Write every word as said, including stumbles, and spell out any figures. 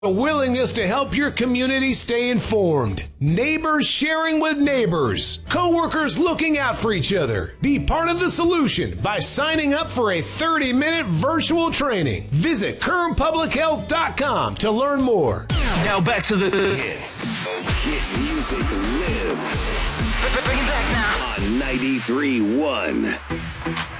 A willingness to help your community stay informed. Neighbors sharing with neighbors. Coworkers looking out for each other. Be part of the solution by signing up for a thirty minute virtual training. Visit Kern Public Health dot com to learn more. Now back to the hits. Hit music lives. Bring it back now. On ninety-three point one.